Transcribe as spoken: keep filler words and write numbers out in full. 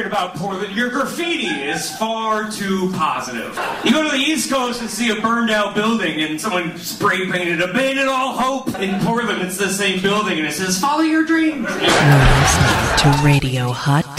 weird about Portland. Your graffiti is far too positive. You go to the East Coast and see a burned out building and someone spray painted, abandon all hope. In Portland, it's the same building and it says, follow your dreams. You're listening to Radio Hot